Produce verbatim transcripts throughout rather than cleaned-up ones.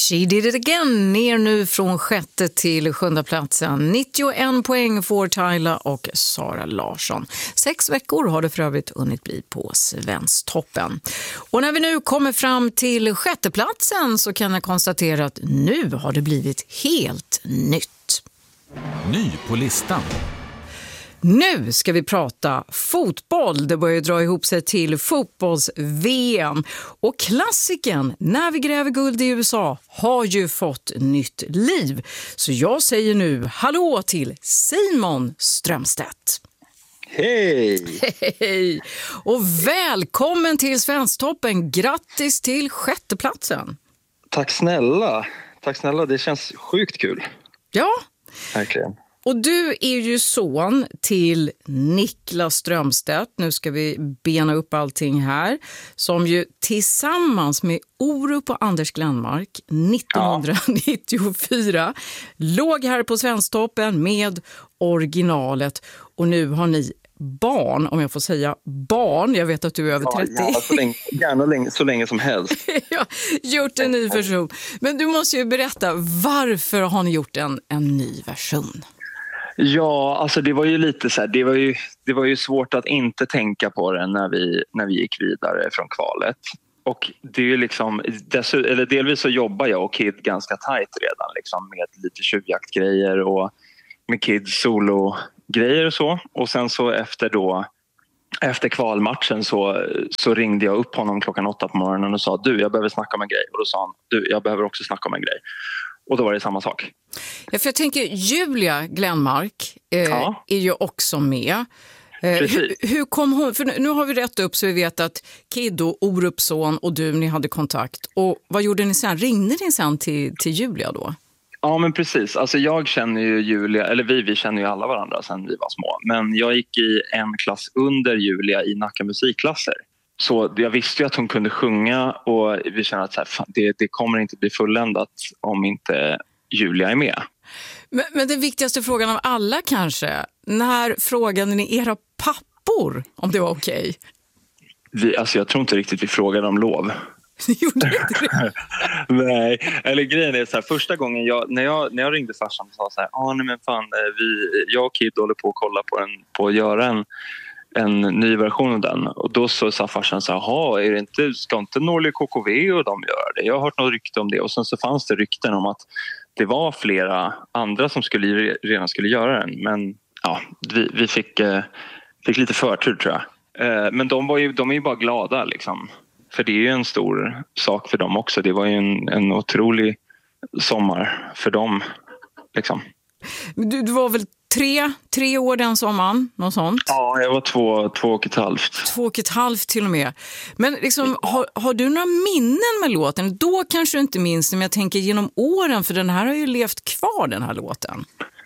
She did it again, ner nu från sjätte till sjunde platsen. nittioen poäng får Tyla och Sara Larsson. Sex veckor har det för övrigt hunnit bli på Svensktoppen. Och när vi nu kommer fram till sjätte platsen så kan jag konstatera att nu har det blivit helt nytt. Ny på listan. Nu ska vi prata fotboll. Det börjar dra ihop sig till fotbolls-V M. Och klassiken När vi gräver guld i U S A har ju fått nytt liv. Så jag säger nu hallå till Simon Strömstedt. Hej! Hej! Och välkommen till Svensktoppen. Grattis till sjätteplatsen. Tack snälla. Tack snälla, det känns sjukt kul. Ja. Verkligen. Och du är ju son till Niklas Strömstedt, nu ska vi bena upp allting här, som ju tillsammans med Orup och Anders Glenmark nittonhundranittiofyra ja. låg här på Svensktoppen med originalet. Och nu har ni barn, om jag får säga barn, jag vet att du är över trettio. Ja, gärna, så länge, gärna länge, så länge som helst. Ja, gjort en ny version. Men du måste ju berätta, varför har ni gjort en, en ny version? Ja, alltså det var ju lite så här, det var ju, det var ju svårt att inte tänka på det när vi, när vi gick vidare från kvalet. Och det är ju liksom, dess, eller delvis så jobbar jag och Kid ganska tajt redan liksom, med lite tjuvjaktgrejer och med Kids solo-grejer och så. Och sen så efter då, efter kvalmatchen så, så ringde jag upp honom klockan åtta på morgonen och sa, du, jag behöver snacka om en grej. Och då sa han, du, jag behöver också snacka om en grej. Och då var det samma sak. Ja, för jag tänker, Julia Glenmark eh, ja. är ju också med. Eh, hur, hur kom hon? För nu har vi rätt upp så vi vet att Kid och Orups son och du, ni hade kontakt. Och vad gjorde ni sen? Ringde ni sen till, till Julia då? Ja, men precis. Alltså jag känner ju Julia, eller vi, vi känner ju alla varandra sedan vi var små. Men jag gick i en klass under Julia i Nacka musikklasser. Så jag visste ju att hon kunde sjunga och vi kände att så här, fan, det, det kommer inte bli fulländat om inte Julia är med. Men, men den viktigaste frågan av alla kanske, när frågade ni era pappor om det var okej? Vi, alltså jag tror inte riktigt vi frågade om lov. Ni gjorde inte det? Nej, eller grejen är så här, första gången jag, när, jag, när jag ringde farsan och sa så här, ah, nej men fan, vi, jag och Kid håller på att kolla på, en, på att göra en en ny version av den. Och då så sa farsan så här, jaha, är det inte, ska inte Norli K K V och de göra det? Jag har hört något rykte om det. Och sen så fanns det rykten om att det var flera andra som skulle, redan skulle göra den. Men ja, vi, vi fick, eh, fick lite förtur tror jag. Eh, men de, var ju, de är ju bara glada liksom. För det är ju en stor sak för dem också. Det var ju en, en otrolig sommar för dem liksom. Du, du var väl tre, tre år den sommaren, något sånt? Ja, jag var två, två och ett halvt. Två och ett halvt till och med. Men liksom, har, har du några minnen med låten? Då kanske du inte minns, men jag tänker genom åren, för den här har ju levt kvar, den här låten.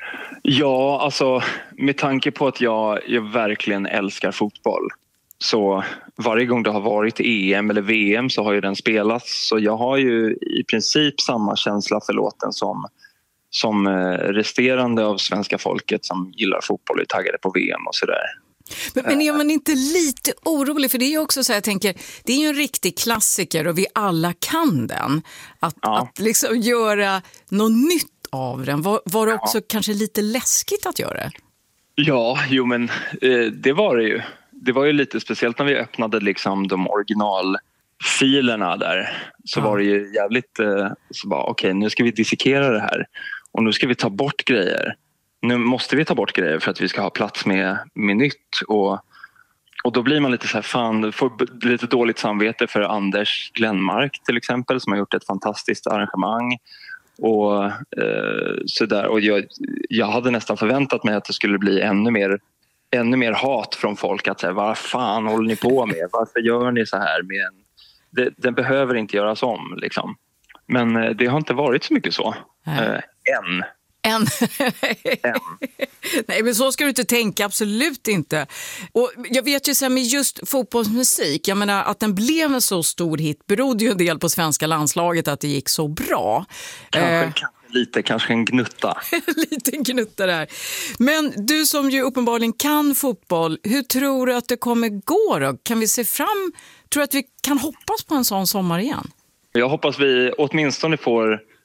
Ja, alltså med tanke på att jag, jag verkligen älskar fotboll. Så varje gång det har varit E M eller V M så har ju den spelats. Så jag har ju i princip samma känsla för låten som som resterande av svenska folket som gillar fotboll och är taggade på V M och sådär. Men, men är man inte lite orolig? För det är ju också så här, jag tänker, det är ju en riktig klassiker och vi alla kan den. Att, ja. att liksom göra något nytt av den. Var, var det också ja. kanske lite läskigt att göra det? Ja, jo men eh, det var det ju. Det var ju lite speciellt när vi öppnade liksom de originalfilerna där. Så ja. var det ju jävligt eh, så bara okej, okay, nu ska vi dissekera det här. Och nu ska vi ta bort grejer. Nu måste vi ta bort grejer för att vi ska ha plats med, med nytt. Och, och då blir man lite så här, fan, får lite dåligt samvete för Anders Glenmark till exempel. Som har gjort ett fantastiskt arrangemang. Och, eh, så där. Och jag, jag hade nästan förväntat mig att det skulle bli ännu mer, ännu mer hat från folk. Att säga, vad fan håller ni på med? Varför gör ni så här med en... Det, den behöver inte göras om liksom. Men eh, det har inte varit så mycket så. Uh, än. Än. Än. Nej, men så ska du inte tänka, absolut inte. Och jag vet ju så här med just fotbollsmusik, jag menar att den blev en så stor hit berodde ju en del på svenska landslaget att det gick så bra. Kanske, eh. kanske lite, kanske en gnutta. Liten gnutta där. Men du som ju uppenbarligen kan fotboll, hur tror du att det kommer gå då? Kan vi se fram, tror du att vi kan hoppas på en sån sommar igen? Jag hoppas vi åtminstone får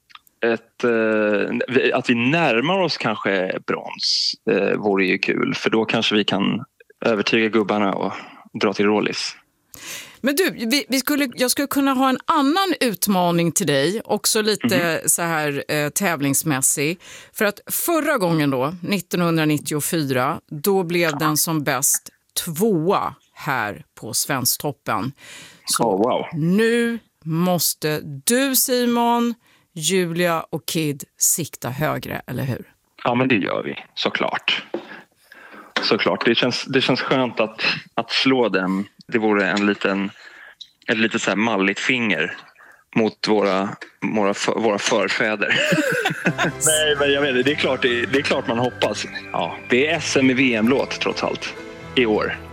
ett, eh, att vi närmar oss kanske brons eh, vore ju kul. För då kanske vi kan övertyga gubbarna och dra till Rålis. Men du, vi, vi skulle, jag skulle kunna ha en annan utmaning till dig, också lite mm-hmm. så här eh, tävlingsmässig. För att förra gången då, nittonhundranittiofyra, då blev ja. den som bäst tvåa här på Svensktoppen. Så oh, wow. nu måste du, Simon, Julia och Kid sikta högre, eller hur? Ja, men det gör vi, såklart. Såklart, det känns, det känns skönt att, att slå den. Det vore en liten, ett lite så här malligt finger mot våra, våra, för, våra förfäder. Nej, men jag vet, det är klart, det är, det är klart man hoppas. Ja, det är S M i V M-låt trots allt i år.